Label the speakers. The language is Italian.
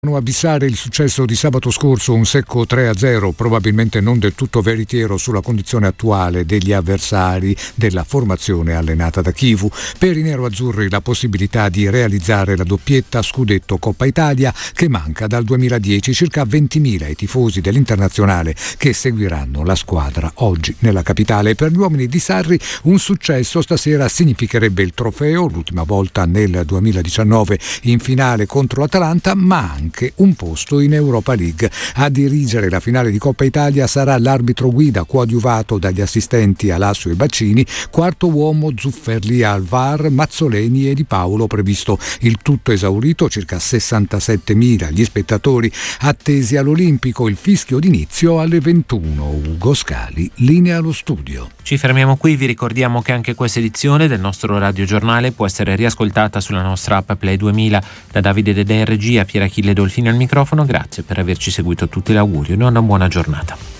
Speaker 1: Abissare il successo di sabato scorso, un secco 3-0, probabilmente non del tutto veritiero sulla condizione attuale degli avversari della formazione allenata da Chivu. Per i neroazzurri la possibilità di realizzare la doppietta scudetto Coppa Italia che manca dal 2010, circa 20.000 i tifosi dell'Internazionale che seguiranno la squadra oggi nella capitale. Per gli uomini di Sarri un successo stasera significherebbe il trofeo, l'ultima volta nel 2019 in finale contro l'Atalanta, ma anche un posto in Europa League. A dirigere la finale di Coppa Italia sarà l'arbitro guida coadiuvato dagli assistenti Alassio e Baccini, quarto uomo Zufferli al VAR, Mazzoleni e Di Paolo. Previsto il tutto esaurito, circa 67.000 gli spettatori attesi all'Olimpico. Il fischio d'inizio alle 21. Ugo Scali, linea allo studio.
Speaker 2: Ci fermiamo qui, vi ricordiamo che anche questa edizione del nostro radiogiornale può essere riascoltata sulla nostra app Play 2000. Da Davide Dedè in regia, Pier Achille Dolfini al microfono, grazie per averci seguito tutti, l'augurio di una buona giornata.